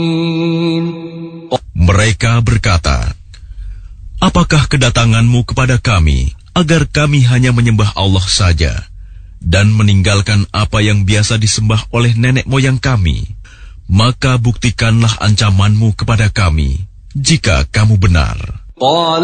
Mereka berkata, apakah kedatanganmu kepada kami agar kami hanya menyembah Allah saja dan meninggalkan apa yang biasa disembah oleh nenek moyang kami? Maka buktikanlah ancamanmu kepada kami jika kamu benar.